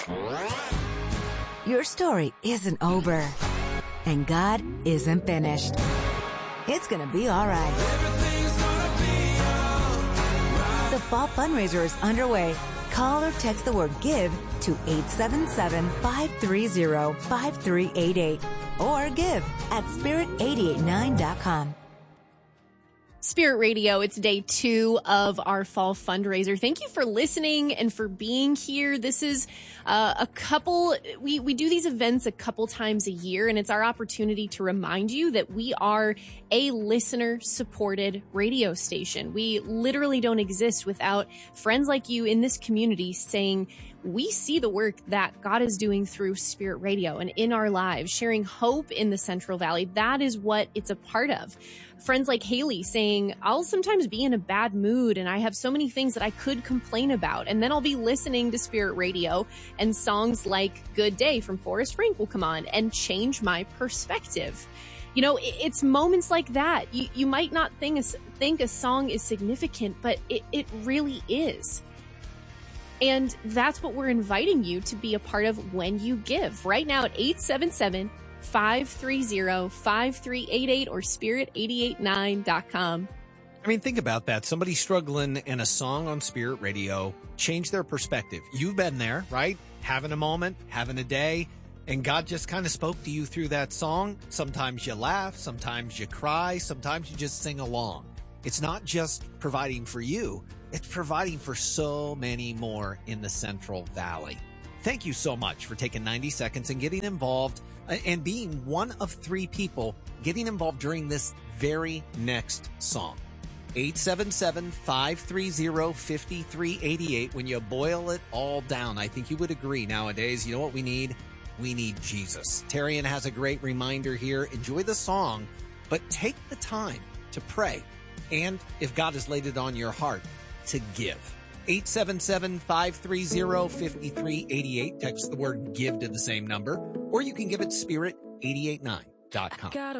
Your story isn't over, and God isn't finished. It's gonna be all right. The fall fundraiser is underway. Call or text the word GIVE to 877-530-5388 or give at spirit889.com. Spirit Radio, it's day 2 of our fall fundraiser. Thank you for listening and for being here. This is we do these events a couple times a year, and it's our opportunity to remind you that we are a listener-supported radio station. We literally don't exist without friends like you in this community saying, we see the work that God is doing through Spirit Radio and in our lives, sharing hope in the Central Valley. That is what it's a part of. Friends like Haley saying, I'll sometimes be in a bad mood and I have so many things that I could complain about. And then I'll be listening to Spirit Radio and songs like Good Day from Forrest Frank will come on and change my perspective. You know, it's moments like that. You might not think a song is significant, but it really is. And that's what we're inviting you to be a part of when you give. Right now at 877-530-5388 or spirit889.com. I mean, think about that. Somebody struggling and a song on Spirit Radio changed their perspective. You've been there, right? Having a moment, having a day, and God just kind of spoke to you through that song. Sometimes you laugh, sometimes you cry, sometimes you just sing along. It's not just providing for you. It's providing for so many more in the Central Valley. Thank you so much for taking 90 seconds and getting involved and being one of 3 people getting involved during this very next song. 877-530-5388. When you boil it all down, I think you would agree nowadays, you know what we need? We need Jesus. Terrian has a great reminder here. Enjoy the song, but take the time to pray. And if God has laid it on your heart, to give. 877-530-5388. Text the word GIVE to the same number, or you can give it spirit889.com.